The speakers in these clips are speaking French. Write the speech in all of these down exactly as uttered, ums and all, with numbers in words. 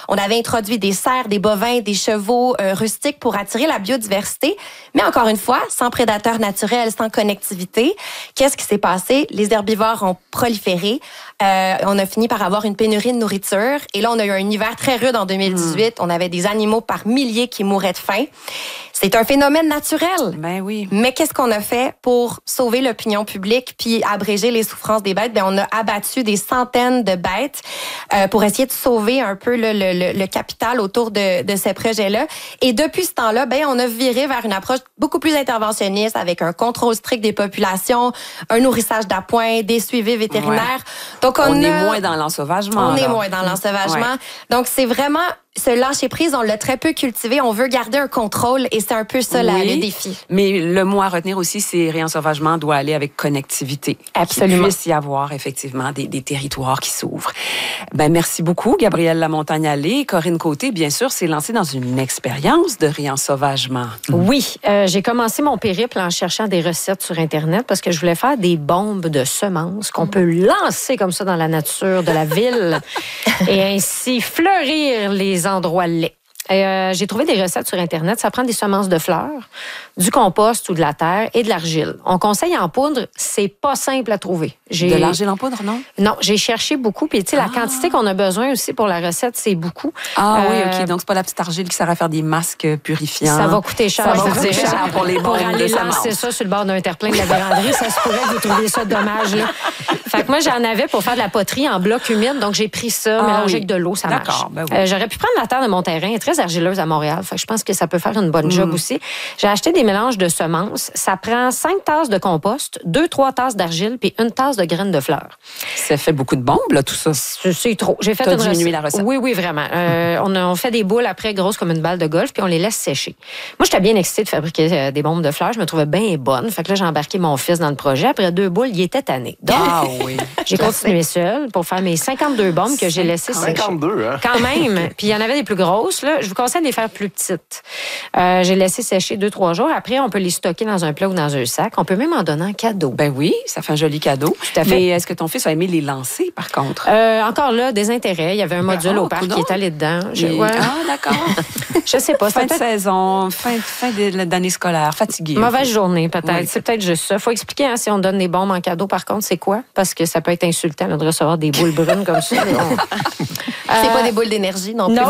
On avait introduit des cerfs, des bovins, des chevaux euh, rustiques pour attirer la biodiversité. Mais encore une fois, sans prédateurs naturels, sans connectivité, qu'est-ce qui s'est passé? Les herbivores ont proliféré. Euh, on a fini par avoir une pénurie de nourriture. Et là, on a eu un hiver très rude en deux mille dix-huit. Mmh. On avait des animaux par milliers qui mouraient de faim. C'est un phénomène naturel. Ben oui. Mais qu'est-ce qu'on a fait pour sauver l'opinion publique puis abréger les souffrances des bêtes? Ben, on a abattu des centaines de bêtes euh, pour essayer de sauver un peu le, le, le capital autour de, de ces projets-là. Et depuis ce temps-là, ben, on a viré vers une approche beaucoup plus interventionniste avec un contrôle strict des populations, un nourrissage d'appoint, des suivis vétérinaires. Ouais. Donc, on, on est moins dans l'ensauvagement. On là. est moins dans l'ensauvagement. Ouais. Donc, c'est vraiment... Ce lâcher-prise, on l'a très peu cultivé. On veut garder un contrôle et c'est un peu ça, oui, là, le défi. Mais le mot à retenir aussi, c'est réensauvagement doit aller avec connectivité. Absolument. Qu'il puisse y avoir effectivement des, des territoires qui s'ouvrent. Ben, merci beaucoup, Gabrielle Lamontagne-Allé. Corinne Côté, bien sûr, s'est lancée dans une expérience de réensauvagement. Oui, euh, j'ai commencé mon périple en cherchant des recettes sur Internet parce que je voulais faire des bombes de semences qu'on peut lancer comme ça dans la nature de la ville et ainsi fleurir les endroits laids. Et euh, j'ai trouvé des recettes sur Internet. Ça prend des semences de fleurs, du compost ou de la terre et de l'argile. On conseille en poudre, c'est pas simple à trouver. J'ai... De l'argile en poudre, non? Non, j'ai cherché beaucoup. Puis, tu sais, ah. la quantité qu'on a besoin aussi pour la recette, c'est beaucoup. Ah euh, oui, OK. Donc, c'est pas la petite argile qui sert à faire des masques purifiants. Ça va coûter cher. Ça va coûter cher, cher pour les bombes pour aller de lancer ça sur le bord d'un terre-plein de la véranderie. Ça se pourrait que vous trouviez ça dommage, là. Fait que moi, j'en avais pour faire de la poterie en bloc humide. Donc, j'ai pris ça, ah, mélangé oui. avec de l'eau, ça marche. Ben oui. euh, j'aurais pu prendre la terre de mon terrain. Elle est très argileuse à Montréal. Fait que je pense que ça peut faire une bonne job mmh. aussi. J'ai acheté des mélanges de semences. Ça prend cinq tasses de compost, deux, trois tasses d'argile puis une tasse de graines de fleurs. Ça fait beaucoup de bombes, là, tout ça. C'est, c'est trop. J'ai fait T'as une diminué la recette. Oui, oui, vraiment. Euh, on, a, on fait des boules après grosses comme une balle de golf puis on les laisse sécher. Moi, j'étais bien excitée de fabriquer euh, des bombes de fleurs. Je me trouvais bien bonne. Fait que là, j'ai embarqué mon fils dans le projet. Après deux boules, il était tanné. Donc, ah oui. j'ai continué seule pour faire mes cinquante-deux bombes que j'ai laissées sécher. cinquante-deux, hein? Quand même. Puis il y en avait des plus grosses. Là. Je vous conseille de les faire plus petites. Euh, j'ai laissé sécher deux, trois jours. Après, on peut les stocker dans un plat ou dans un sac. On peut même en donner en cadeau. Ben oui, ça fait un joli cadeau. Tout à fait. Mais est-ce que ton fils a aimé les lancer, par contre? Euh, encore là, des intérêts. Il y avait un module ben, oh, au parc coudonc. qui est allé dedans. Je... Mais... Ouais. Ah, d'accord. Je sais pas. Fin de peut-être... saison, fin, fin d'année scolaire, fatigué. Mauvaise journée, peut-être. Oui. C'est peut-être juste ça. Il faut expliquer hein, si on donne des bombes en cadeau, par contre, c'est quoi? Parce que ça peut être insultant là, de recevoir des boules brunes comme ça. C'est euh... pas des boules d'énergie non plus. Non, non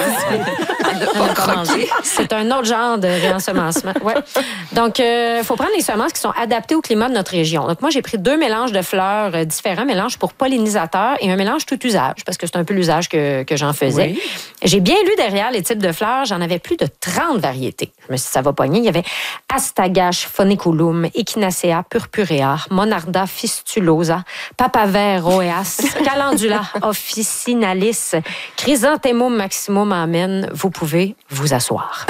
plus. C'est un autre genre de réensemencement. Ouais. Donc, il euh, faut prendre les semences qui sont adaptées au climat de notre région. Donc, moi, j'ai pris deux mélanges de fleurs euh, différents, mélange pour pollinisateurs et un mélange tout usage, parce que c'est un peu l'usage que, que j'en faisais. Oui. J'ai bien lu derrière les types de fleurs. J'en avais plus de trente variétés. Je me suis dit, ça va pogner. Il y avait Astagache funiculum, Echinacea purpurea, Monarda fistulosa, Papaver roeas, Calendula officinalis, Chrysanthemum maximum amen. Vous pouvez vous asseoir.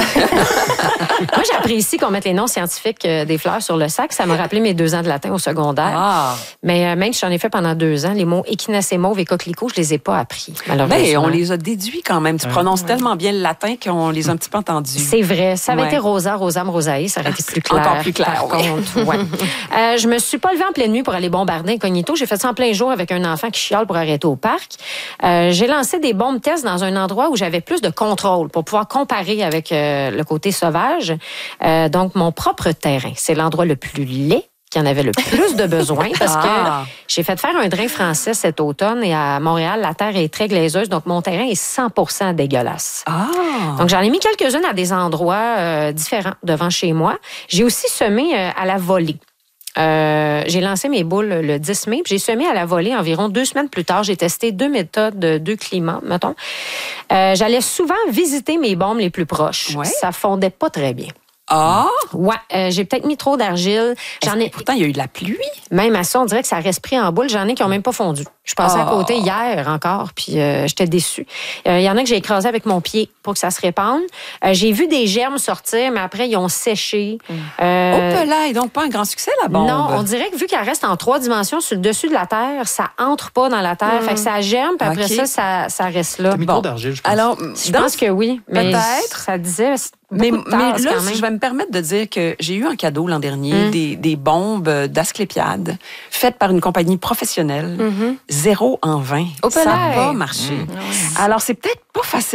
Moi, j'apprécie qu'on mette les noms scientifiques des fleurs sur le sac. Ça m'a rappelé mes deux ans de latin au secondaire. Ah. Mais euh, même si j'en ai fait pendant deux ans, les mots échinacée mauve et coquelicot, je les ai pas appris, malheureusement. Ben, on les a déduits quand même. Tu ouais. prononces ouais. tellement bien le latin qu'on les a un petit peu entendus. C'est vrai. Ça avait ouais. été rosa, rosam, rosae, ça aurait été plus clair. Encore plus clair, par oui. contre. Ouais. euh, je me suis pas levée en pleine nuit pour aller bombarder incognito. J'ai fait ça en plein jour avec un enfant qui chiale pour arrêter au parc. Euh, j'ai lancé des bombes tests dans un endroit où j'avais plus de contrôle pour pouvoir comparer avec euh, le côté sauvage. Euh, donc, mon propre terrain, c'est l'endroit le plus laid qui en avait le plus de besoin parce ah. que j'ai fait faire un drain français cet automne et à Montréal, la terre est très glaiseuse, donc mon terrain est cent pour cent dégueulasse. Ah. Donc, j'en ai mis quelques-unes à des endroits euh, différents devant chez moi. J'ai aussi semé euh, à la volée. Euh, j'ai lancé mes boules le dix mai, puis j'ai semé à la volée environ deux semaines plus tard. J'ai testé deux méthodes, deux climats, mettons. Euh, j'allais souvent visiter mes bombes les plus proches. Ouais. Ça fondait pas très bien. Ah! Ouais, euh, j'ai peut-être mis trop d'argile. J'en ai... Pourtant, il y a eu de la pluie. Même à ça, on dirait que ça reste pris en boule. J'en ai qui n'ont même pas fondu. Je passais oh. à côté hier encore, puis euh, j'étais déçue. Il euh, y en a que j'ai écrasé avec mon pied pour que ça se répande. Euh, j'ai vu des germes sortir, mais après, ils ont séché. Mm. Euh... Hop là, et donc pas un grand succès, la bombe. Non, on dirait que vu qu'elle reste en trois dimensions sur le dessus de la terre, ça entre pas dans la terre. Mm. Fait que ça germe, puis après okay. ça, ça, ça reste là. T'as mis bon. trop d'argile, je pense. Alors, je dans... pense que oui. Mais peut-être. Ça disait... Mais, mais là, je vais me permettre de dire que j'ai eu en cadeau l'an dernier mm. des, des bombes d'Asclépiade faites par une compagnie professionnelle, mm-hmm. zéro en vingt. Au ça n'a pas marché. Mm. Alors, c'est peut-être pas facile